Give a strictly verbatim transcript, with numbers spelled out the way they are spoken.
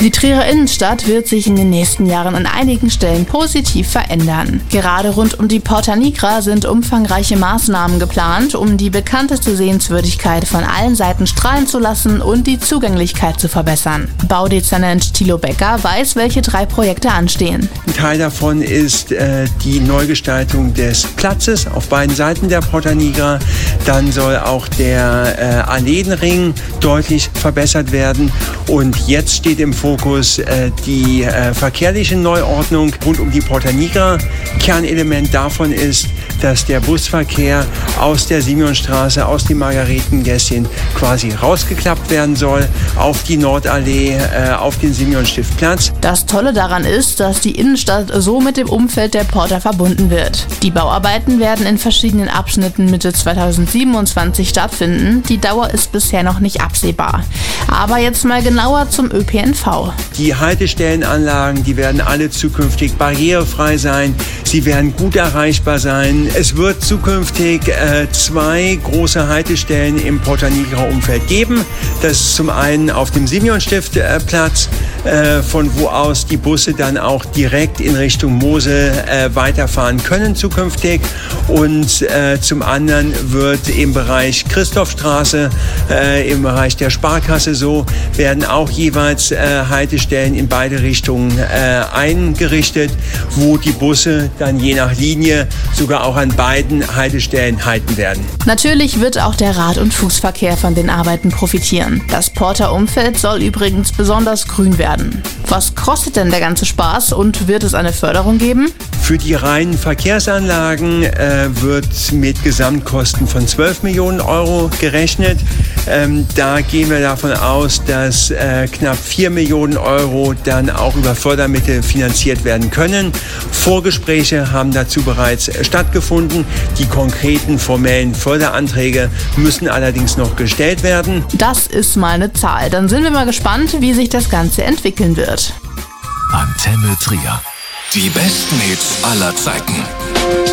Die Trierer Innenstadt wird sich in den nächsten Jahren an einigen Stellen positiv verändern. Gerade rund um die Porta Nigra sind umfangreiche Maßnahmen geplant, um die bekannteste Sehenswürdigkeit von allen Seiten strahlen zu lassen und die Zugänglichkeit zu verbessern. Baudezernent Thilo Becker weiß, welche drei Projekte anstehen. Ein Teil davon ist äh, die Neugestaltung des Platzes auf beiden Seiten der Porta Nigra. Dann soll auch der äh, Alleenring deutlich verbessert werden. Und jetzt steht im Fokus äh, die äh, verkehrliche Neuordnung rund um die Porta Nigra. Kernelement davon ist, dass der Busverkehr aus der Simeonstraße, aus dem Margaretengässchen quasi rausgeklappt werden soll auf die Nordallee, äh, auf den Simeonstiftplatz. Das Tolle daran ist, dass die Innenstadt so mit dem Umfeld der Porta verbunden wird. Die Bauarbeiten werden in verschiedenen Abschnitten Mitte zweitausendsiebenundzwanzig stattfinden. Die Dauer ist bisher noch nicht absehbar. Aber jetzt mal genauer zum Ö P N V. Die Haltestellenanlagen, die werden alle zukünftig barrierefrei sein. Sie werden gut erreichbar sein. Es wird zukünftig äh, zwei große Haltestellen im Porta Nigra-Umfeld geben. Das ist zum einen auf dem Simeonstiftplatz, äh, von wo aus die Busse dann auch direkt in Richtung Mosel äh, weiterfahren können zukünftig. Und äh, zum anderen wird im Bereich Christophstraße, äh, im Bereich der Sparkasse so, werden auch jeweils äh, Haltestellen in beide Richtungen äh, eingerichtet, wo die Busse dann je nach Linie sogar auch an beiden Haltestellen halten werden. Natürlich wird auch der Rad- und Fußverkehr von den Arbeiten profitieren. Das Porta-Umfeld soll übrigens besonders grün werden. Was kostet denn der ganze Spaß und wird es eine Förderung geben? Für die reinen Verkehrsanlagen äh, wird mit Gesamtkosten von zwölf Millionen Euro gerechnet. Ähm, da gehen wir davon aus, dass äh, knapp vier Millionen Euro dann auch über Fördermittel finanziert werden können. Vorgespräche haben dazu bereits stattgefunden. Die konkreten formellen Förderanträge müssen allerdings noch gestellt werden. Das ist mal eine Zahl. Dann sind wir mal gespannt, wie sich das Ganze entwickeln wird. Antenne Trier. Die besten Hits aller Zeiten.